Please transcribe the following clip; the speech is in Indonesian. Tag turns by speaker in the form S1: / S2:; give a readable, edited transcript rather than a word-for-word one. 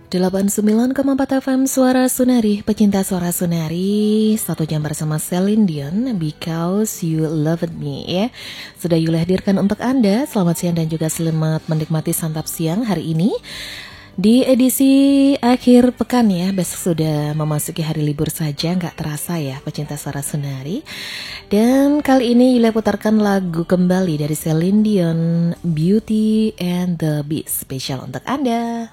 S1: 89,4 FM Suara Sunari, pecinta Suara Sunari, 1 jam bersama Celine Dion, Because You Loved Me ya. Sudah Yuli hadirkan untuk Anda. Selamat siang dan juga selamat menikmati santap siang hari ini di edisi akhir pekan ya. Besok sudah memasuki hari libur saja, nggak terasa ya pecinta Suara Sunari. Dan kali ini Yuli putarkan lagu kembali dari Celine Dion, Beauty and the Beast, spesial untuk Anda.